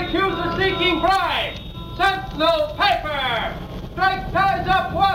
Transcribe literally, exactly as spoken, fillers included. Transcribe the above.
accused of seeking bribe. Sentinel paper! Strike ties up one!